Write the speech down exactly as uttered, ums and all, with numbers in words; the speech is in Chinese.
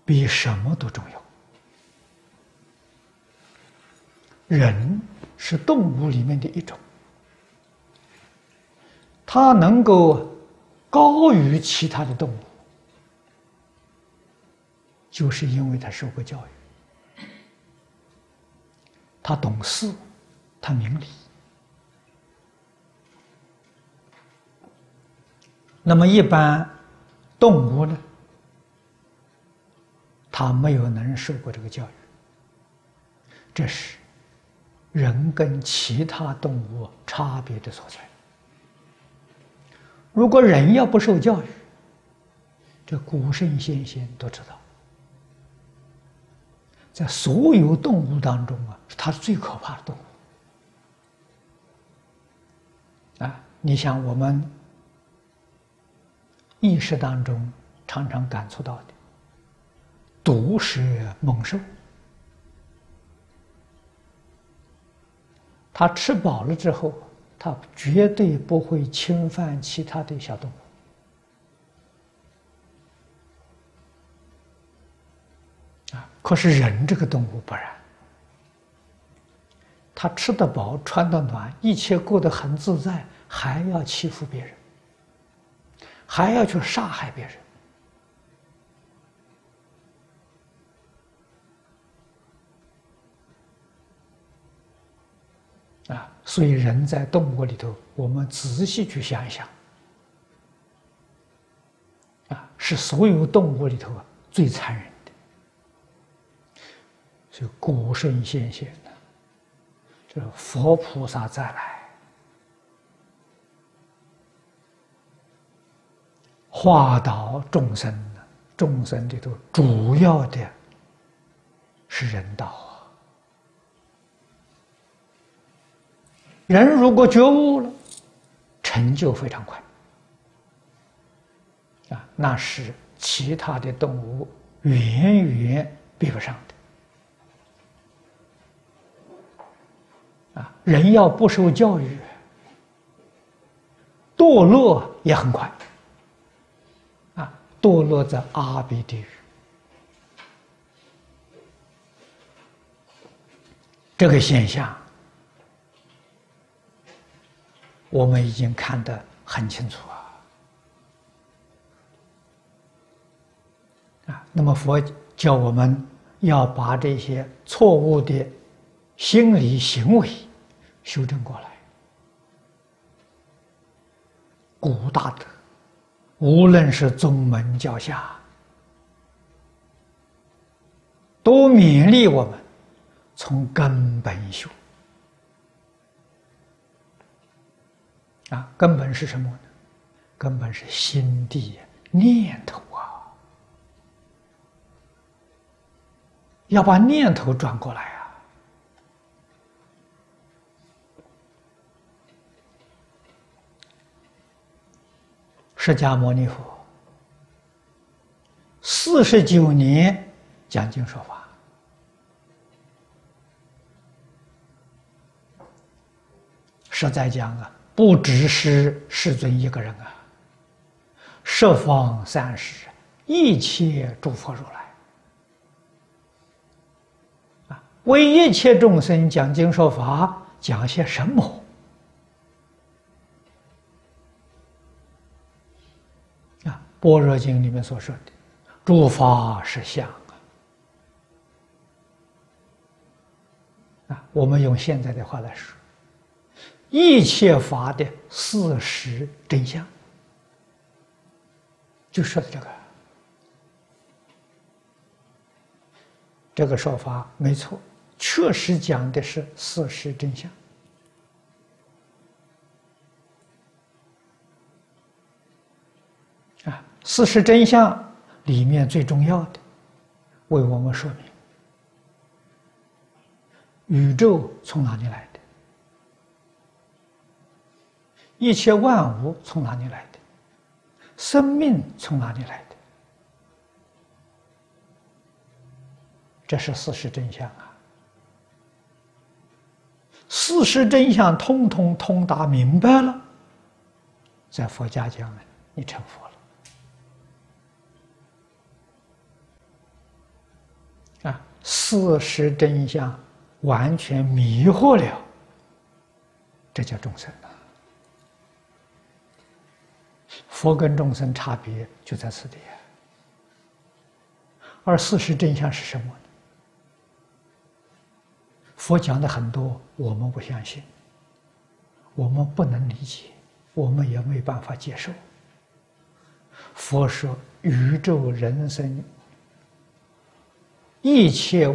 比什么都重要。人是动物里面的一种，它能够高于其他的动物，就是因为它受过教育，它懂事，它明理。那么一般动物呢，它没有能受过这个教育，这是人跟其他动物差别的所在。如果人要不受教育，这古圣先贤都知道，在所有动物当中啊，它是最可怕的动物。啊，你想我们意识当中常常感触到的毒蛇猛兽，它吃饱了之后，它绝对不会侵犯其他的小动物。啊，可是人这个动物不然，他吃得饱，穿得暖，一切过得很自在，还要欺负别人，还要去杀害别人。啊，所以人在动物里头，我们仔细去想一想，啊，是所有动物里头啊最残忍的。所以古圣先贤呢，这佛菩萨再来，化导众生呢，众生里头主要的是人道啊。人如果觉悟了，成就非常快啊，那是其他的动物远远比不上的啊。人要不受教育，堕落也很快啊，堕落在阿鼻地狱。这个现象我们已经看得很清楚啊！啊，那么佛教我们要把这些错误的心理行为修正过来。古大德，无论是宗门教下，都勉励我们从根本修。啊，根本是什么呢？根本是心地念头啊！要把念头转过来啊！释迦牟尼佛四十九年讲经说法，实在讲啊，不只是世尊一个人啊，十方三世一切诸佛如来啊，为一切众生讲经说法，讲些什么？啊，《般若经》里面所说的诸法实相啊，啊，我们用现在的话来说，一切法的事实真相，就说的这个。这个说法没错，确实讲的是事实真相。啊，事实真相里面最重要的，为我们说明宇宙从哪里来的，一切万物从哪里来的，生命从哪里来的，这是事实真相啊！事实真相通通通达明白了，在佛家讲呢，你成佛了。 啊，事实真相完全迷惑了，这叫众生啊。佛跟众生差别就在此地。而事实真相是什么呢？佛讲的很多，我们不相信，我们不能理解，我们也没办法接受。佛说，宇宙人生一切